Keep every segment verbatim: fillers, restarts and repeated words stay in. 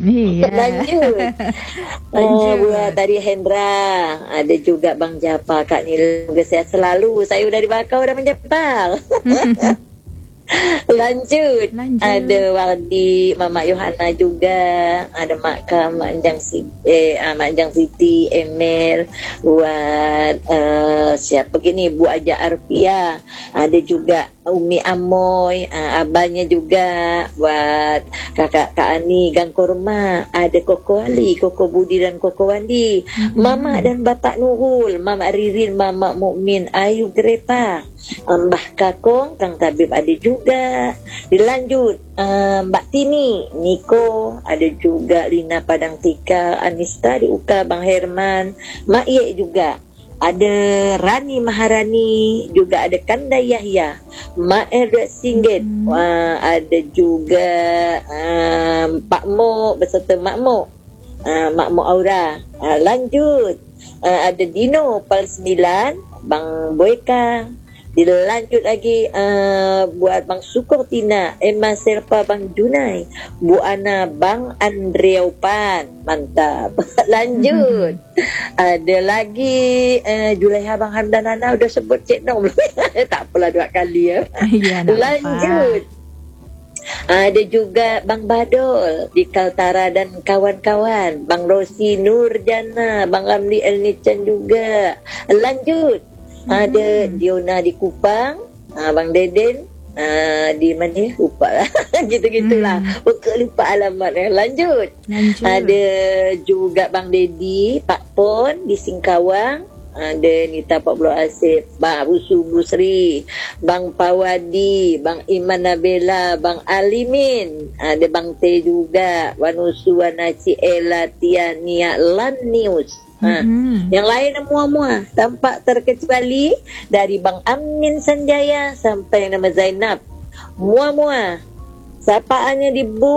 Iya. Lanjut. Uh, buat dari Hendra, ada juga Bang Jafar, Kak Nil, semoga sehat selalu. Saya udah dibakar, udah menjepal. Lanjut. Lanjut. Ada Wardi, Mama Yohana juga, ada Mak Kam, Mak Anjang Siti, eh, Mak Anjang Siti, Emel, buat uh, siapa gini, Bu Aja Arfia, ada juga Umi Amoy, uh, abangnya juga, buat kakak Kak Ani, Gang Korma, ada Koko Ali, Koko Budi dan Koko Wandi, mm-hmm. Mama dan Bapak Nurul, Mama Ririn, Mama Mukmin, Ayu Grepa, Mbah Kakong, Kang Tabib ada juga. Dilanjut, uh, Mbak Tini, Niko, ada juga Lina Padang Tika, Anista di Uka, Bang Herman, Mak Ye juga. Ada Rani Maharani, juga ada Kanda Yahya, Mak Edward Singgit, hmm. uh, ada juga uh, Pak Mo beserta Mak Mo, uh, Mak Mo Aura. Uh, lanjut, uh, ada Dino Pal sembilan, Bang Boyka. Dilanjut lagi uh, buat Bang Sukur Tina, Emma Serpa, Bang Junai, Bu Ana, Bang Andreopan, mantap. Lanjut, ada lagi uh, Julaiha, Bang Hamdan Ana, udah sebut Cik Nom. Tak apalah dua kali ya. Ya lanjut, ada juga Bang Badol di Kaltara dan kawan-kawan, Bang Rosi Nurjana, Bang Ramli Elnichan juga. Lanjut, ada hmm. Diona di Kupang, uh, Bang Deden uh, di mana lupa lah. Gitu-gitulah, hmm. Buka lupa alamat. Lanjut. Lanjut, ada juga Bang Dedi, Pak Pon di Singkawang, ada Nita Pak Bro Asif, Bang Busu Busri, Bang Pawadi, Bang Iman Nabela, Bang Alimin, ada Bang T juga, Wanusu Wanaci Ela Tiania Lan News. Ha. Mm-hmm. Yang lain semua-semua tampak terkecuali dari Bang Amin Sanjaya sampai nama Zainab. Mua-mua sapaannya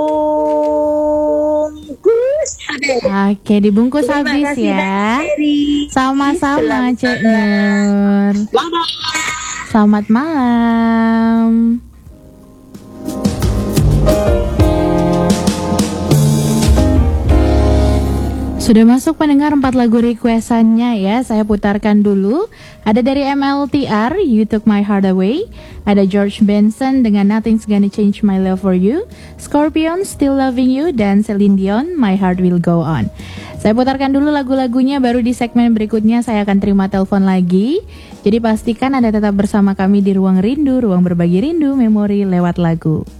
dibungkus habis. Oke, dibungkus Terima habis ya. Sama-sama Cik Nur. Selamat malam. Sudah masuk pendengar empat lagu requestannya ya. Saya putarkan dulu. Ada dari M L T R, You Took My Heart Away. Ada George Benson dengan Nothing's Gonna Change My Love For You. Scorpion, Still Loving You. Dan Celine Dion, My Heart Will Go On. Saya putarkan dulu lagu-lagunya, baru di segmen berikutnya saya akan terima telepon lagi. Jadi pastikan Anda tetap bersama kami di Ruang Rindu, Ruang Berbagi Rindu, Memori lewat lagu.